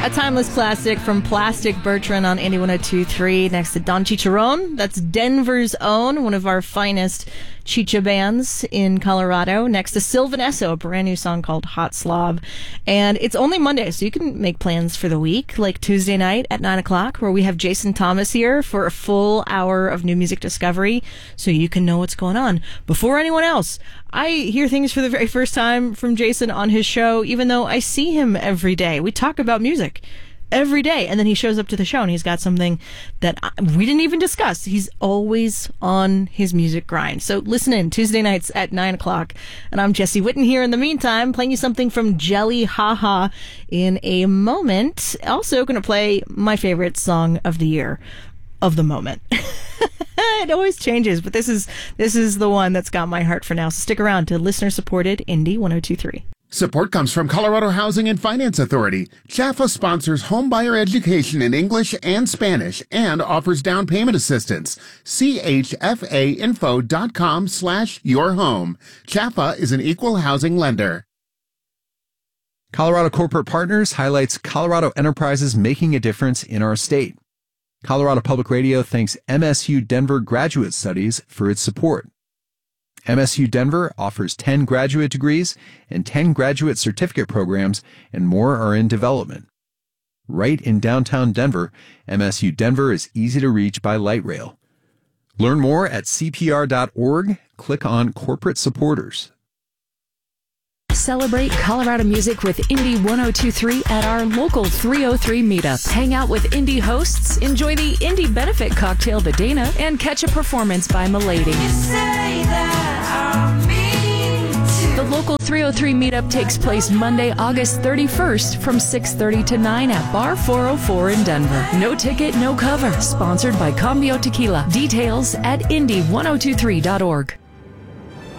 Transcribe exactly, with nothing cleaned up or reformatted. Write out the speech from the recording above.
A timeless classic from Plastic Bertrand on Indy one oh two point three. Next to Don Chicharron. That's Denver's own, one of our finest chicha bands in Colorado. Next to Sylvan Esso, a brand new song called Hot Slob. And it's only Monday, so you can make plans for the week, like Tuesday night at nine o'clock, where we have Jason Thomas here for a full hour of new music discovery, so you can know what's going on before anyone else. I hear things for the very first time from Jason on his show, even though I see him every day. We talk about music every day, and then he shows up to the show and he's got something that I, we didn't even discuss. He's always on his music grind. So listen in Tuesday nights at nine o'clock, and I'm Jesse Witten here in the meantime, playing you something from Jelly Haha in a moment. Also going to play my favorite song of the year, of the moment. It always changes, but this is this is the one that's got my heart for now. So stick around to listener-supported Indy one oh two point three. Support comes from Colorado Housing and Finance Authority. Chaffa sponsors home buyer education in English and Spanish and offers down payment assistance. C H F A info dot com slash your home. Chaffa is an equal housing lender. Colorado Corporate Partners highlights Colorado enterprises making a difference in our state. Colorado Public Radio thanks M S U Denver Graduate Studies for its support. M S U Denver offers ten graduate degrees and ten graduate certificate programs, and more are in development. Right in downtown Denver, M S U Denver is easy to reach by light rail. Learn more at C P R dot org. Click on Corporate Supporters. Celebrate Colorado music with Indy one oh two point three at our local three oh three meetup. Hang out with Indy hosts, enjoy the Indy benefit cocktail The Dana, and catch a performance by Milady. The local three oh three meetup takes place Monday, August thirty-first from six thirty to nine at Bar four oh four in Denver. No ticket, no cover. Sponsored by Cambio Tequila. Details at Indy one oh two three dot org.